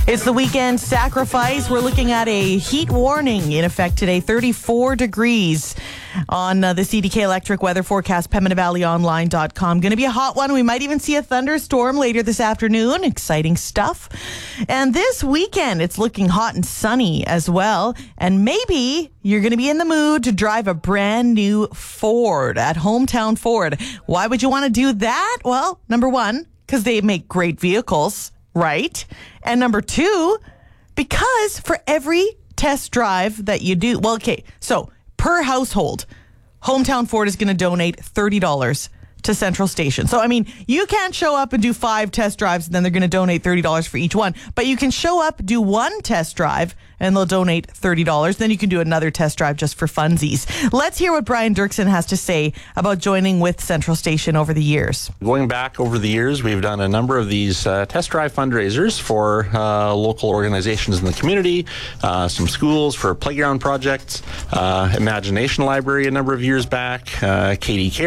It's the weekend sacrifice. We're looking at a heat warning in effect today, 34 degrees on the CDK Electric weather forecast, PembinaValleyOnline.com. Going to be a hot one. We might even see a thunderstorm later this afternoon. Exciting stuff. And this weekend, it's looking hot and sunny as well. And maybe you're going to be in the mood to drive a brand new Ford at Hometown Ford. Why would you want to do that? Well, number one, because they make great vehicles. Right. And number two, because for every test drive that you do, well, okay, so per household, Hometown Ford is going to donate $30 to Central Station. So, I mean, you can't show up and do 5 test drives and then they're going to donate $30 for each one. But you can show up, do 1 test drive, and they'll donate $30. Then you can do another test drive just for funsies. Let's hear what Brian Dirksen has to say about joining with Central Station over the years. Going back over the years, we've done a number of these test drive fundraisers for local organizations in the community, some schools for playground projects, Imagination Library a number of years back, Katie Care